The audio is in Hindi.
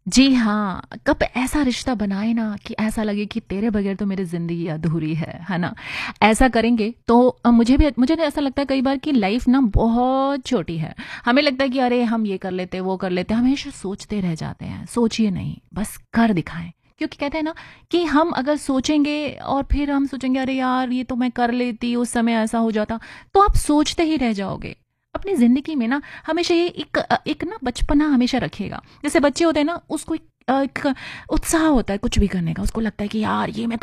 जी हाँ, कब ऐसा रिश्ता बनाए ना कि ऐसा लगे कि तेरे बगैर तो मेरी ज़िंदगी अधूरी है ना? ऐसा करेंगे तो मुझे ना ऐसा लगता है कई बार कि लाइफ़ ना बहुत छोटी है। हमें लगता है कि अरे हम ये कर लेते, वो कर लेते, हमेशा सोचते रह जाते हैं। सोचिए नहीं, बस कर दिखाएँ। क्योंकि कहते हैं ना कि हम अगर सोचेंगे और फिर हम सोचेंगे अरे यार ये तो मैं कर लेती, उस समय ऐसा हो जाता, तो आप सोचते ही रह जाओगे। अपनी ज़िंदगी में ना हमेशा ये एक ना बचपना हमेशा रखिएगा। जैसे बच्चे होते हैं ना उसको एक उत्साह होता है कुछ भी करने का, उसको लगता है कि यार ये मैं